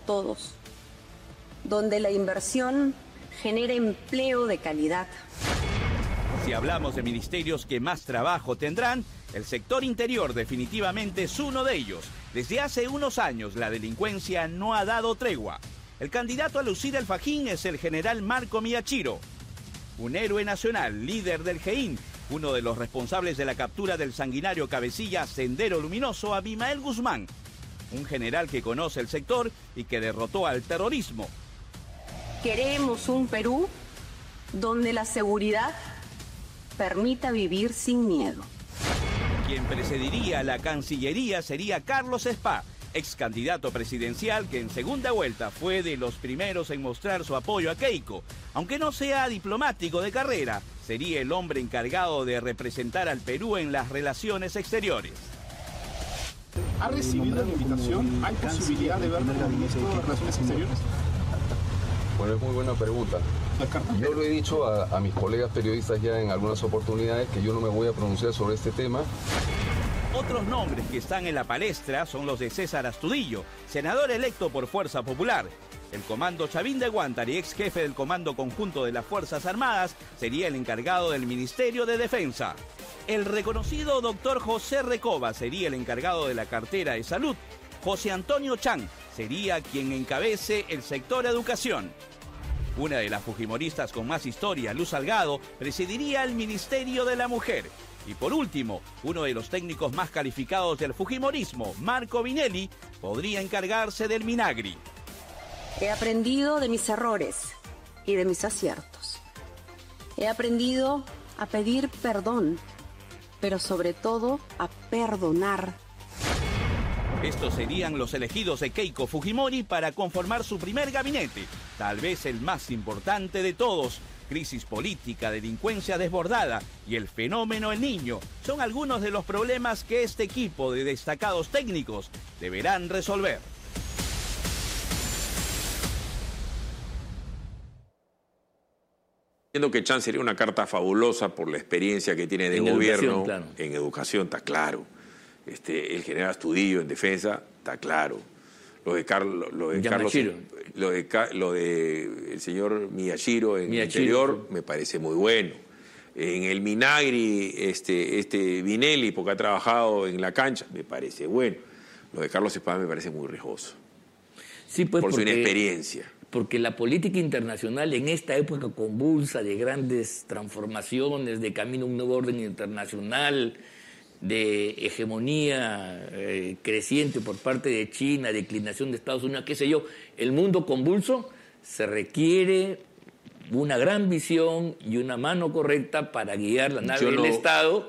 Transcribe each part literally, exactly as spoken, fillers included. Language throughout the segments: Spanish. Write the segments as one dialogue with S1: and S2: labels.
S1: todos, donde la inversión genera empleo de calidad.
S2: Si hablamos de ministerios que más trabajo tendrán, el sector interior definitivamente es uno de ellos. Desde hace unos años la delincuencia no ha dado tregua. El candidato a lucir el fajín es el general Marco Miyashiro, un héroe nacional, líder del G E I N, uno de los responsables de la captura del sanguinario cabecilla Sendero Luminoso Abimael Guzmán, un general que conoce el sector y que derrotó al terrorismo.
S1: Queremos un Perú donde la seguridad permita vivir sin miedo.
S2: Quien presidiría la Cancillería sería Carlos Spa, ex candidato presidencial que en segunda vuelta fue de los primeros en mostrar su apoyo a Keiko. Aunque no sea diplomático de carrera, sería el hombre encargado de representar al Perú en las relaciones exteriores.
S3: ¿Ha recibido la invitación? ¿Hay posibilidad de verlo como ministro de Relaciones Exteriores?
S4: Bueno, es muy buena pregunta. Yo lo he dicho a, a mis colegas periodistas ya en algunas oportunidades que yo no me voy a pronunciar sobre este tema.
S2: Otros nombres que están en la palestra son los de César Astudillo, senador electo por Fuerza Popular. El comando Chavín de Guántari, ex jefe del Comando Conjunto de las Fuerzas Armadas, sería el encargado del Ministerio de Defensa. El reconocido doctor José Recoba sería el encargado de la cartera de Salud. José Antonio Chan sería quien encabece el sector Educación. Una de las fujimoristas con más historia, Luz Salgado, presidiría el Ministerio de la Mujer. Y por último, uno de los técnicos más calificados del fujimorismo, Marco Vinelli, podría encargarse del Minagri.
S1: He aprendido de mis errores y de mis aciertos. He aprendido a pedir perdón, pero sobre todo a perdonar.
S2: Estos serían los elegidos de Keiko Fujimori para conformar su primer gabinete, tal vez el más importante de todos. Crisis política, delincuencia desbordada y el fenómeno El Niño son algunos de los problemas que este equipo de destacados técnicos deberán resolver.
S5: Entiendo que Chan sería una carta fabulosa por la experiencia que tiene de
S6: en
S5: gobierno.
S6: Educación, claro.
S5: En educación, está claro. Este, el general Astudillo en defensa, está claro. Lo de, Carlo, lo de Carlos, lo de, lo de el señor Miyashiro en
S6: Miyashiro,
S5: el interior
S6: sí.
S5: Me parece muy bueno. En el Minagri, este, este Vinelli, porque ha trabajado en la cancha, me parece bueno. Lo de Carlos Espada me parece muy riesgoso.
S6: Sí, pues
S5: por
S6: porque,
S5: su inexperiencia.
S6: Porque la política internacional en esta época convulsa de grandes transformaciones, de camino a un nuevo orden internacional, de hegemonía eh, creciente por parte de China, declinación de Estados Unidos, qué sé yo, el mundo convulso, se requiere una gran visión y una mano correcta para guiar la nave
S5: Yo
S6: del
S5: no...
S6: Estado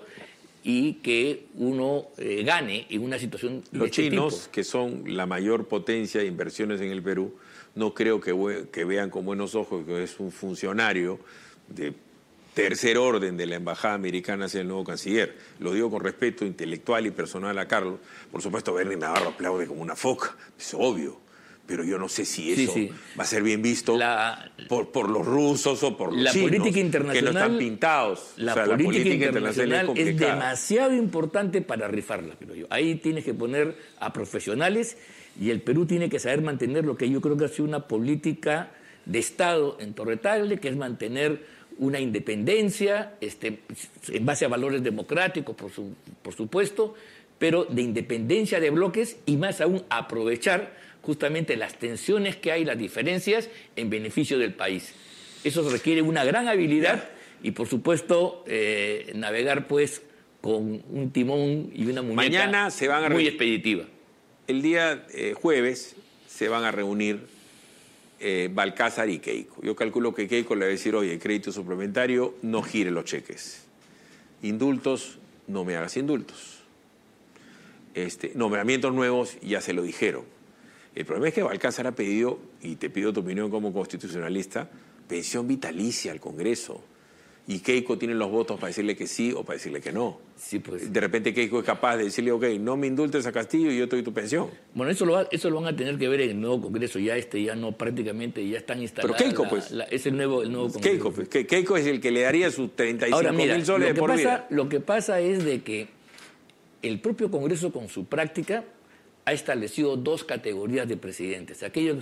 S6: y que uno eh, gane en una situación de
S5: Los
S6: este
S5: chinos,
S6: tipo.
S5: que son la mayor potencia de inversiones en el Perú, no creo que, que vean con buenos ojos que es un funcionario de tercer orden de la embajada americana hacia el nuevo canciller. Lo digo con respeto intelectual y personal a Carlos. Por supuesto, Bernie Navarro aplaude como una foca, es obvio. Pero yo no sé si eso
S6: sí, sí.
S5: va a ser bien visto la, por, por los rusos o por los
S6: la
S5: chinos,
S6: política internacional,
S5: que no están pintados.
S6: La,
S5: o sea,
S6: política,
S5: la política
S6: internacional,
S5: internacional es,
S6: es demasiado importante para rifarla, creo yo. Ahí tienes que poner a profesionales y el Perú tiene que saber mantener lo que yo creo que ha sido una política de Estado intorretable, que es mantener una independencia este, en base a valores democráticos, por, su, por supuesto, pero de independencia de bloques y más aún aprovechar justamente las tensiones que hay, las diferencias en beneficio del país. Eso requiere una gran habilidad y, por supuesto, eh, navegar pues con un timón y una muñeca
S5: Mañana se van a
S6: muy
S5: re...
S6: expeditiva.
S5: El día eh, jueves se van a reunir Eh, Balcázar y Keiko. Yo calculo que Keiko le va a decir, oye, crédito suplementario, no gire los cheques. Indultos, no me hagas indultos. Este, nombramientos nuevos, ya se lo dijeron. El problema es que Balcázar ha pedido, y te pido tu opinión como constitucionalista, pensión vitalicia al Congreso. Y Keiko tiene los votos para decirle que sí o para decirle que no.
S6: Sí, pues.
S5: De repente Keiko es capaz de decirle, ok, no me indultes a Castillo y yo te doy tu pensión.
S6: Bueno, eso lo, va, eso lo van a tener que ver en el nuevo Congreso. Ya este ya no, prácticamente ya están instalados.
S5: Pero Keiko,
S6: la,
S5: pues.
S6: La, es el nuevo, el nuevo Congreso.
S5: Keiko, pues, que Keiko es el que le daría sus treinta y cinco mil soles de por
S6: pasa,
S5: vida.
S6: Lo que pasa es de que el propio Congreso, con su práctica, ha establecido dos categorías de presidentes. Aquellos